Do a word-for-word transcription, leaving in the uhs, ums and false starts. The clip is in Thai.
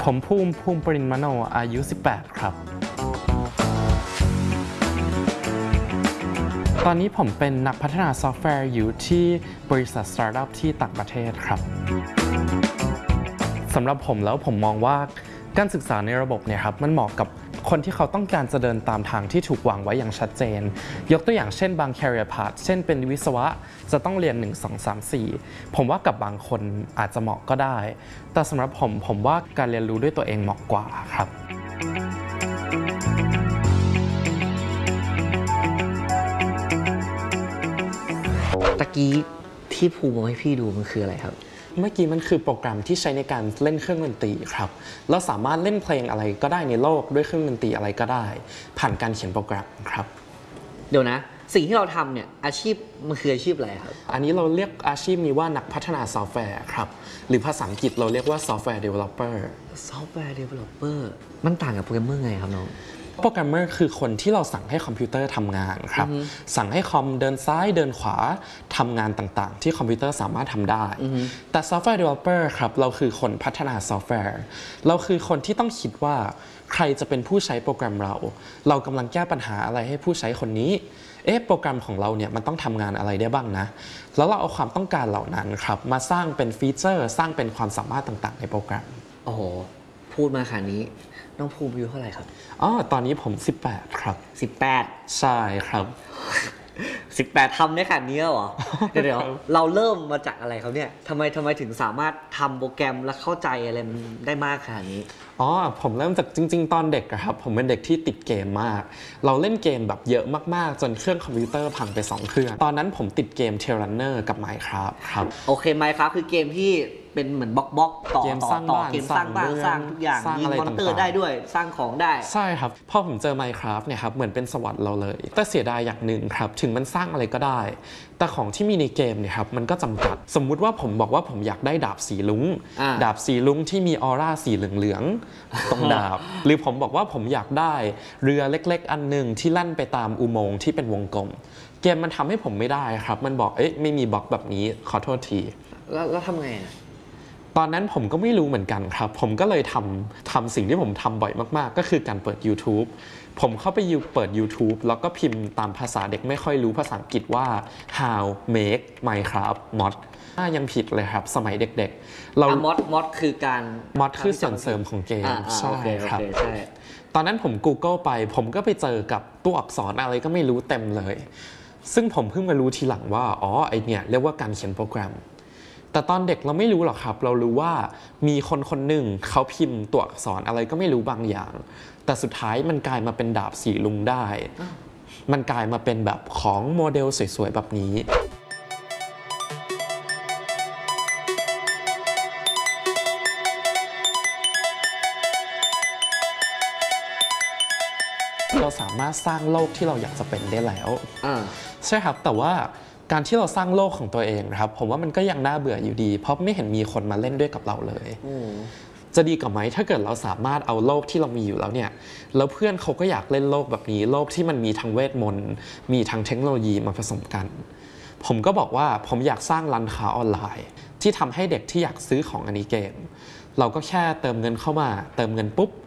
ผมภูมิภูมิปรินมโนอายุสิบแปดครับตอนนี้ผมเป็นนักพัฒนาซอฟต์แวร์อยู่ที่บริษัทสตาร์ทอัพที่ต่างประเทศครับสำหรับผมแล้วผมมองว่าการศึกษาในระบบเนี่ยครับมันเหมาะกับคนที่เขาต้องการจะเดินตามทางที่ถูกวางไว้อย่างชัดเจนยกตัวอย่างเช่นบาง career path เช่นเป็นวิศวะจะต้องเรียนหนึ่ง สอง สาม สี่ผมว่ากับบางคนอาจจะเหมาะก็ได้แต่สำหรับผมผมว่าการเรียนรู้ด้วยตัวเองเหมาะกว่าครับตะกี้ที่ภูมิให้พี่ดูมันคืออะไรครับเมื่อกี้มันคือโปรแกรมที่ใช้ในการเล่นเครื่องดนตรีครับเราสามารถเล่นเพลงอะไรก็ได้ในโลกด้วยเครื่องดนตรีอะไรก็ได้ผ่านการเขียนโปรแกรมครับเดี๋ยวนะสิ่งที่เราทำเนี่ยอาชีพมันคืออาชีพอะไรครับอันนี้เราเรียกอาชีพนี้ว่านักพัฒนาซอฟต์แวร์ครับหรือภาษาอังกฤษเราเรียกว่าซอฟต์แวร์เดเวลลอปเปอร์ซอฟต์แวร์เดเวลลอปเปอร์มันต่างกับโปรแกรมเมอร์ไงครับน้องโปรแกรมเมอร์คือคนที่เราสั่งให้คอมพิวเตอร์ทำงานครับสั่งให้คอมเดินซ้ายเดินขวาทำงานต่างๆที่คอมพิวเตอร์สามารถทำได้แต่ซอฟต์แวร์เดเวลลอปเปอร์ครับเราคือคนพัฒนาซอฟต์แวร์เราคือคนที่ต้องคิดว่าใครจะเป็นผู้ใช้โปรแกรมเราเรากำลังแก้ปัญหาอะไรให้ผู้ใช้คนนี้เอ๊ะโปรแกรมของเราเนี่ยมันต้องทำงานอะไรได้บ้างนะแล้วเราเอาความต้องการเหล่านั้นครับมาสร้างเป็นฟีเจอร์สร้างเป็นความสามารถต่างๆในโปรแกรมโอ้โหพูดมาขนาดนี้น้องภูมิอายุเท่าไหร่ครับอ๋อตอนนี้ผมสิบแปดครับสิบแปดใช่ครับสิบแปดทำได้ขนาดนี้เหรอเดี๋ยวเราเริ่มมาจากอะไรครับเนี่ยทำไมทำไมถึงสามารถทำโปรแกรมและเข้าใจอะไรมันได้มากขนาดนี้อ๋อผมเริ่มจากจริงๆตอนเด็กครับผมเป็นเด็กที่ติดเกมมากเราเล่นเกมแบบเยอะมากๆจนเครื่องคอมพิวเตอร์พังไปสองเครื่องตอนนั้นผมติดเกม Terranner กับ Minecraft ครับโอเค Minecraft คือเกมที่เป็นเหมือนบล็อกบล็อกต่อต่อต่อเกมสร้างบ้านสร้างทุกอย่างยิงมอนเตอร์ได้ด้วยสร้างของได้ใช่ครับพอผมเจอ Minecraft เนี่ยครับเหมือนเป็นสวรรค์เราเลยแต่เสียดายอย่างหนึ่งครับถึงมันสร้างอะไรก็ได้แต่ของที่มีในเกมเนี่ยครับมันก็จำกัดสมมุติว่าผมบอกว่าผมอยากได้ดาบสีลุ้งดาบสีลุ้งที่มีออร่าสีเหลืองๆตรงดาบหรือผมบอกว่าผมอยากได้เรือเล็กๆอันนึงที่ลั่นไปตามอุโมงค์ที่เป็นวงกลมเกมมันทำให้ผมไม่ได้ครับมันบอกเอ๊ะไม่มีบล็อกแบบนี้ขอโทษทีแล้วแล้วทำไงตอนนั้นผมก็ไม่รู้เหมือนกันครับผมก็เลยทำทำสิ่งที่ผมทำบ่อยมากๆก็คือการเปิด YouTube ผมเข้าไปเปิด YouTube แล้วก็พิมพ์ตามภาษาเด็กไม่ค่อยรู้ภาษาอังกฤษว่า how make Minecraft mod ยังผิดเลยครับสมัยเด็กๆเรา mod mod คือการ mod คือส่วนเสริมของเกมใช่ครับตอนนั้นผม Google ไปผมก็ไปเจอกับตัวอักษรอะไรก็ไม่รู้เต็มเลยซึ่งผมเพิ่งมารู้ทีหลังว่าอ๋อไอเนี่ยเรียกว่าการเขียนโปรแกรมแต่ตอนเด็กเราไม่รู้หรอกครับเรารู้ว่ามีคนคนหนึ่งเขาพิมพ์ตัวอักษรอะไรก็ไม่รู้บางอย่างแต่สุดท้ายมันกลายมาเป็นดาบสีลุงได้มันกลายมาเป็นแบบของโมเดลสวยๆแบบนี้เราสามารถสร้างโลกที่เราอยากจะเป็นได้แล้วใช่ครับแต่ว่าการที่เราสร้างโลกของตัวเองนะครับผมว่ามันก็ยังน่าเบื่ออยู่ดีเพราะไม่เห็นมีคนมาเล่นด้วยกับเราเลยจะดีกว่าไหมถ้าเกิดเราสามารถเอาโลกที่เรามีอยู่แล้วเนี่ยแล้วเพื่อนเขาก็อยากเล่นโลกแบบนี้โลกที่มันมีทั้งเวทมนต์มีทั้งเทคโนโลยีมาผสมกันผมก็บอกว่าผมอยากสร้างร้านค้าออนไลน์ที่ทำให้เด็กที่อยากซื้อของอันนี้เกมเราก็แค่เติมเงินเข้ามาเติมเงินปุ๊บ